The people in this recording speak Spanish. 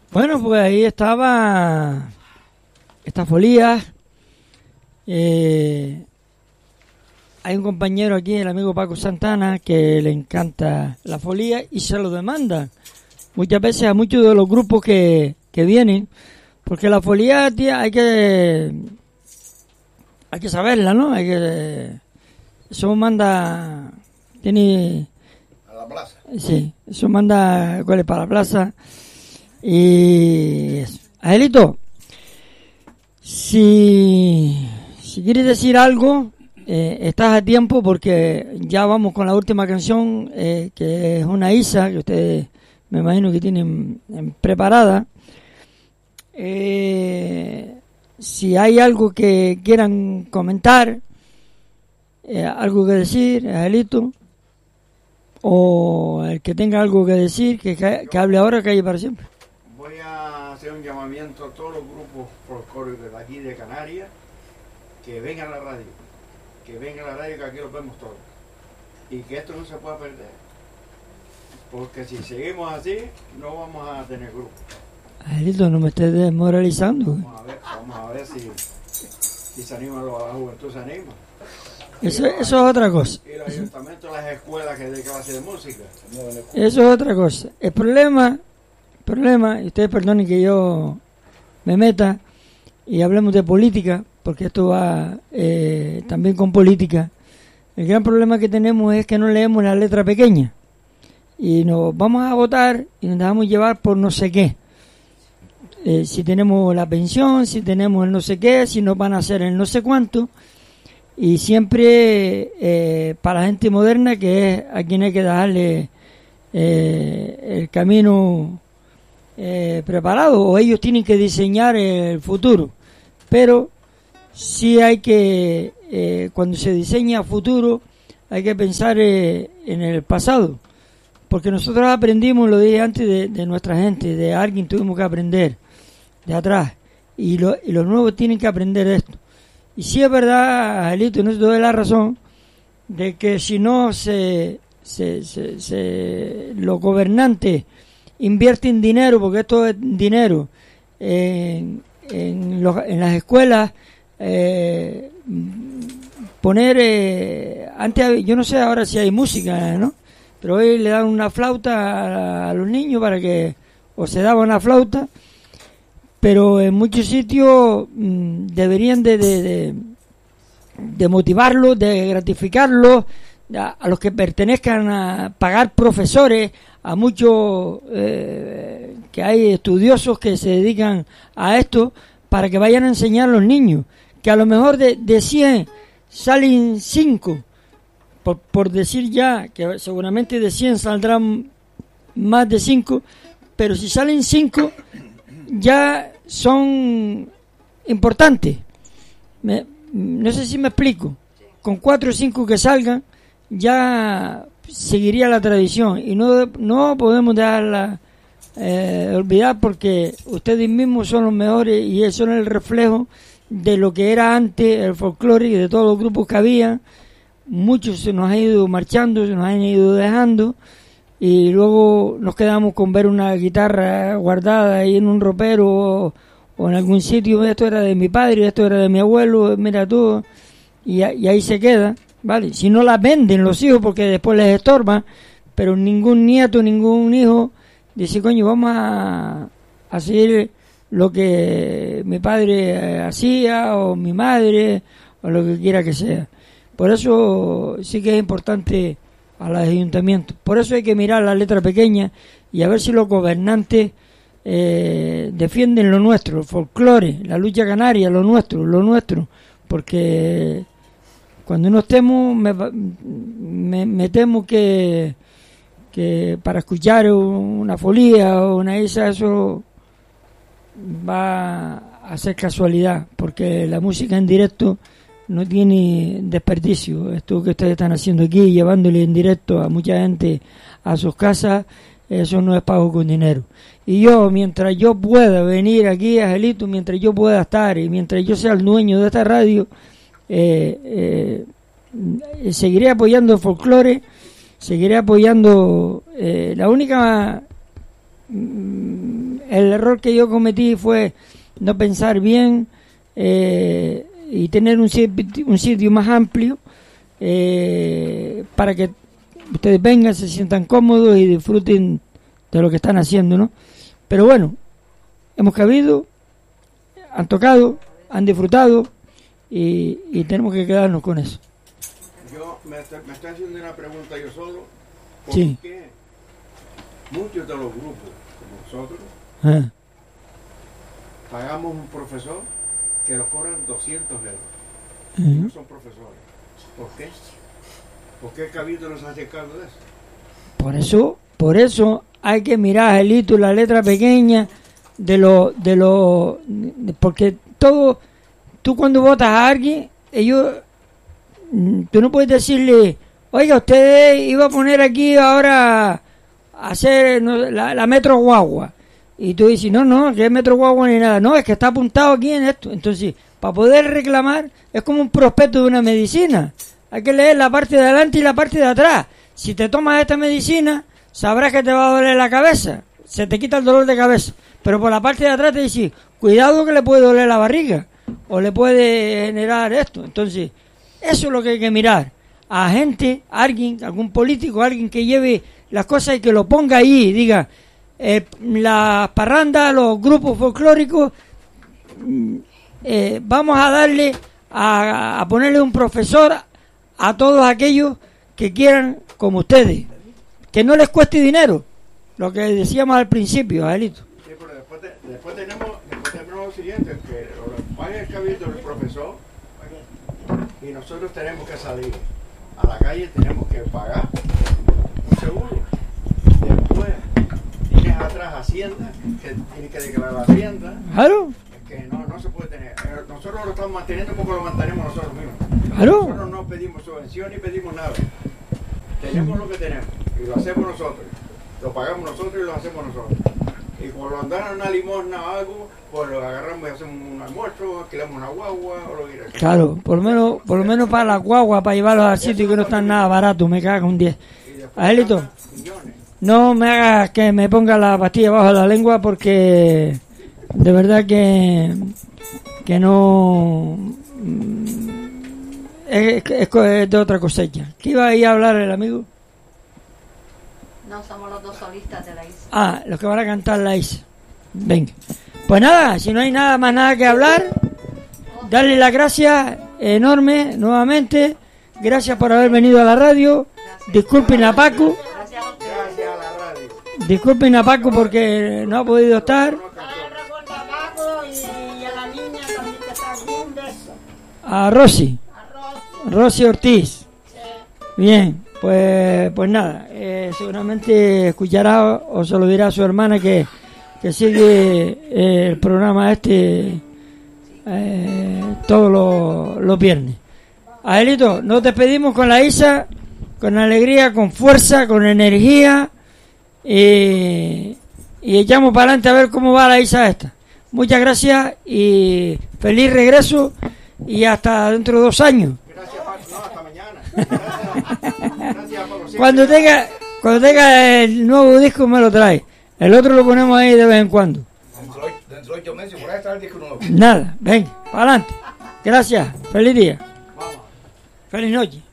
Bueno, pues ahí estaba esta folía. Hay un compañero aquí, el amigo Paco Santana, que le encanta la folía y se lo demanda muchas veces a muchos de los grupos que vienen, porque la folía, tía, hay que saberla, ¿no? Eso manda, tiene a la plaza. Sí, eso manda goles para la plaza. Y Angelito, si quieres decir algo, estás a tiempo, porque ya vamos con la última canción, que es una Isa que ustedes me imagino que tienen preparada. Si hay algo que quieran comentar, algo que decir, Angelito, o el que tenga algo que decir, que hable ahora, que hable para siempre. Voy a hacer un llamamiento a todos los grupos folclóricos de aquí de Canarias que vengan a la radio, que aquí los vemos todos, y que esto no se pueda perder, porque si seguimos así no vamos a tener grupo. Angelito, no me estés desmoralizando. Vamos a ver si se anima, la juventud se anima. Eso es otra cosa. Y los ayuntamientos, las escuelas que de clase de música. Eso es otra cosa. El problema, y ustedes perdonen que yo me meta y hablemos de política, porque esto va también con política. El gran problema que tenemos es que no leemos la letra pequeña y nos vamos a votar y nos dejamos llevar por no sé qué. Si tenemos la pensión, si tenemos el no sé qué, si nos van a hacer el no sé cuánto. Y siempre para la gente moderna, que es a quien hay que darle el camino preparado, o ellos tienen que diseñar el futuro. Pero sí hay que, cuando se diseña futuro, hay que pensar en el pasado, porque nosotros aprendimos, lo dije antes, de nuestra gente, de alguien tuvimos que aprender de atrás, y los nuevos tienen que aprender esto. Y sí es verdad, Angelito, no te doy la razón, de que si no los gobernantes invierten dinero, porque esto es dinero, en las escuelas, poner, antes, yo no sé ahora si hay música, ¿no? Pero hoy le dan una flauta a los niños o se daba una flauta, pero en muchos sitios deberían de motivarlos, de gratificarlos, a los que pertenezcan a pagar profesores, a muchos que hay estudiosos que se dedican a esto, para que vayan a enseñar a los niños, que a lo mejor de 100 salen 5, por decir ya, que seguramente de 100 saldrán más de 5, pero si salen 5 ya son importantes. No sé si me explico. Con 4 o 5 que salgan ya seguiría la tradición, y no podemos dejarla olvidar, porque ustedes mismos son los mejores y son el reflejo de lo que era antes el folclore, y de todos los grupos que había. Muchos se nos han ido marchando, se nos han ido dejando, y luego nos quedamos con ver una guitarra guardada ahí en un ropero o en algún sitio. Esto era de mi padre, esto era de mi abuelo, mira tú, y ahí se queda, ¿vale? Si no la venden los hijos porque después les estorba, pero ningún nieto, ningún hijo dice, coño, vamos a seguir lo que mi padre hacía, o mi madre, o lo que quiera que sea. Por eso sí que es importante a los ayuntamientos. Por eso hay que mirar la letra pequeña y a ver si los gobernantes defienden lo nuestro, el folclore, la lucha canaria, lo nuestro, porque cuando no estemos, me temo que para escuchar una folía o una isa, eso va a ser casualidad, porque la música en directo no tiene desperdicio. Esto que ustedes están haciendo aquí, llevándole en directo a mucha gente a sus casas, eso no es pago con dinero. Y yo, mientras yo pueda venir aquí, Angelito, mientras yo pueda estar y mientras yo sea el dueño de esta radio, seguiré apoyando el folclore, seguiré apoyando. La única el error que yo cometí fue no pensar bien y tener un sitio más amplio para que ustedes vengan, se sientan cómodos y disfruten de lo que están haciendo, ¿no? Pero bueno, hemos cabido, han tocado, han disfrutado y tenemos que quedarnos con eso. Yo me estoy haciendo una pregunta yo solo. ¿Por Sí. qué muchos de los grupos, como nosotros, Ah, pagamos un profesor que nos cobran 200 euros? Y ujú. no son profesores. ¿Por qué? ¿Por qué el Cabildo no se hace cargo de eso? Por eso hay que mirar, Angelito, la letra pequeña porque todo, tú cuando votas a alguien, tú no puedes decirle, oiga, usted iba a poner aquí ahora a hacer la Metro Guagua. Y tú dices, no, que es Metro Guagua ni nada. No, es que está apuntado aquí en esto. Entonces, para poder reclamar, es como un prospecto de una medicina. Hay que leer la parte de adelante y la parte de atrás. Si te tomas esta medicina, sabrás que te va a doler la cabeza. Se te quita el dolor de cabeza. Pero por la parte de atrás te dice, cuidado que le puede doler la barriga. O le puede generar esto. Entonces, eso es lo que hay que mirar. A gente, alguien, algún político, alguien que lleve las cosas y que lo ponga ahí y diga, las parrandas, los grupos folclóricos, vamos a darle, a ponerle un profesor a todos aquellos que quieran como ustedes, que no les cueste dinero, lo que decíamos al principio, Adelito. Sí, pero después tenemos lo siguiente, que lo paga el Cabildo el profesor y nosotros tenemos que salir a la calle, tenemos que pagar un seguro. Después tienes atrás Hacienda, que tienes que declarar Hacienda. Claro, Es que no se puede tener. Nosotros lo estamos manteniendo porque lo mantenemos nosotros mismos. claro. Nosotros no pedimos subvención ni pedimos nada. Tenemos lo que tenemos y lo hacemos nosotros. Lo pagamos nosotros y lo hacemos nosotros. Y cuando nos dan una limosna o algo, pues lo agarramos y hacemos un almuerzo, alquilamos una guagua o lo que quieras. Claro, por lo menos para la guagua, para llevarlos al sitio que no están nada baratos, me cago un 10. Y después Angelito, ganan millones. no me hagas que me ponga la pastilla bajo la lengua porque de verdad que no es de otra cosecha. ¿Qué iba a ir a hablar el amigo? No, somos los dos solistas de la isla. Ah, los que van a cantar la ISA. Venga. Pues nada, si no hay nada que hablar, darle las gracias enormes nuevamente. Gracias por haber venido a la radio. Disculpen a Paco. Gracias a ustedes. Gracias a la radio. Disculpen a Paco porque no ha podido estar. Recuerda a Paco y a la niña también que está aquí, un beso. A Rosy. Arroz, Rosy Ortiz. sí. Bien, pues nada. Seguramente escuchará o se lo dirá a su hermana que sigue el programa todos los viernes. Adelito, nos despedimos con la Isa, con alegría, con fuerza, con energía y echamos para adelante a ver cómo va la Isa esta. Muchas gracias y feliz regreso y hasta dentro de 2 años. Gracias, Paco. No, hasta mañana. Gracias, Paco. Sí, Cuando tenga el nuevo disco me lo trae. El otro lo ponemos ahí de vez en cuando. Dentro de 8 meses, por ahí está el disco nuevo. Nada, venga, para adelante. Gracias, feliz día. Vamos. Feliz noche.